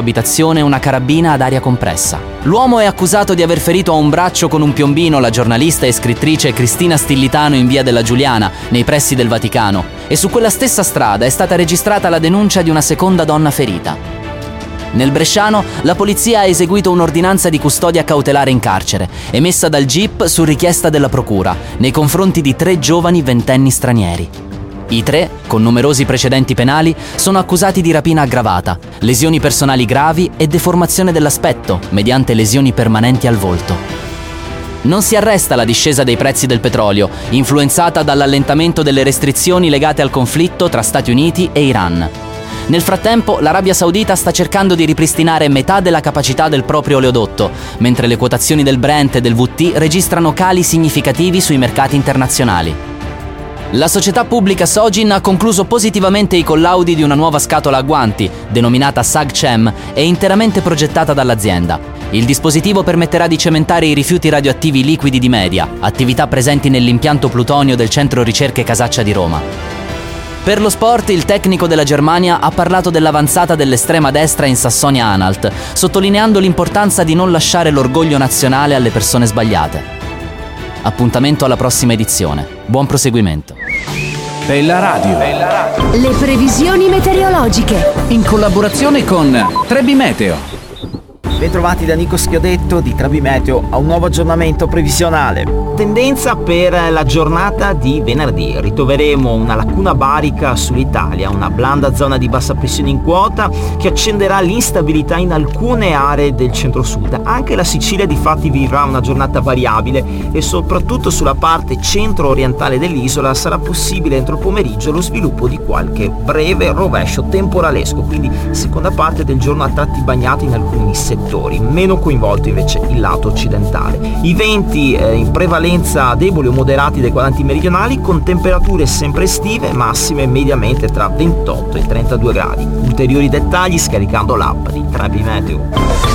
abitazione una carabina ad aria compressa. L'uomo è accusato di aver ferito a un braccio con un piombino la giornalista e scrittrice Cristina Stillitano in via della Giuliana, nei pressi del Vaticano, e su quella stessa strada è stata registrata la denuncia di una seconda donna ferita. Nel bresciano, la polizia ha eseguito un'ordinanza di custodia cautelare in carcere, emessa dal GIP su richiesta della procura, nei confronti di 3 giovani ventenni stranieri. I 3, con numerosi precedenti penali, sono accusati di rapina aggravata, lesioni personali gravi e deformazione dell'aspetto, mediante lesioni permanenti al volto. Non si arresta la discesa dei prezzi del petrolio, influenzata dall'allentamento delle restrizioni legate al conflitto tra Stati Uniti e Iran. Nel frattempo, l'Arabia Saudita sta cercando di ripristinare metà della capacità del proprio oleodotto, mentre le quotazioni del Brent e del WTI registrano cali significativi sui mercati internazionali. La società pubblica Sogin ha concluso positivamente i collaudi di una nuova scatola a guanti, denominata SAG-CHEM, e interamente progettata dall'azienda. Il dispositivo permetterà di cementare i rifiuti radioattivi liquidi di Media, attività presenti nell'impianto plutonio del Centro Ricerche Casaccia di Roma. Per lo sport, il tecnico della Germania ha parlato dell'avanzata dell'estrema destra in Sassonia-Anhalt, sottolineando l'importanza di non lasciare l'orgoglio nazionale alle persone sbagliate. Appuntamento alla prossima edizione. Buon proseguimento. Bella Radio. Le previsioni meteorologiche. In collaborazione con Trebi Meteo. Bentrovati da Nico Schiodetto di Trebi Meteo a un nuovo aggiornamento previsionale. Tendenza per la giornata di venerdì. Ritroveremo una lacuna barica sull'Italia, una blanda zona di bassa pressione in quota che accenderà l'instabilità in alcune aree del centro-sud. Anche la Sicilia difatti vivrà una giornata variabile e soprattutto sulla parte centro-orientale dell'isola sarà possibile entro il pomeriggio lo sviluppo di qualche breve rovescio temporalesco, quindi seconda parte del giorno a tratti bagnati in alcuni settori, meno coinvolto invece il lato occidentale. I venti in prevalenza deboli o moderati dai quadranti meridionali, con temperature sempre estive, massime mediamente tra 28 e 32 gradi. Ulteriori dettagli scaricando l'app di Trebi Meteo.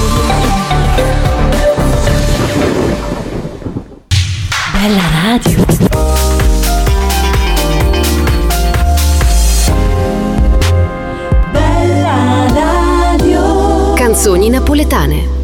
Bella Radio. Bella Radio. Canzoni napoletane.